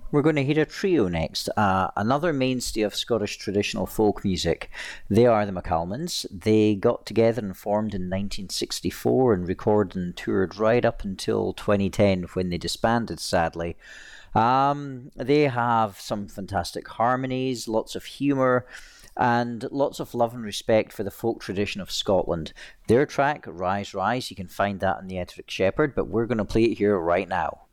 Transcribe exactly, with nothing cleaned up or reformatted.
We're going to hear a trio next, uh, another mainstay of Scottish traditional folk music. They are the McCalmans. They got together and formed in nineteen sixty-four and recorded and toured right up until twenty ten when they disbanded, sadly. Um, they have some fantastic harmonies, lots of humour, and lots of love and respect for the folk tradition of Scotland. Their track, Rise, Rise, you can find that on the Ettrick Shepherd, but we're going to play it here right now.